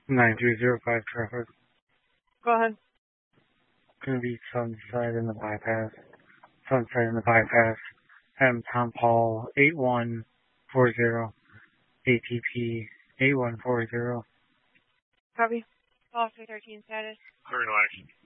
9305 traffic. Go ahead. Gonna be Sunside in the bypass. Sunside in the bypass. M Tom Paul 8140. ATP 8140. Copy. Call 313 status. Clear no action.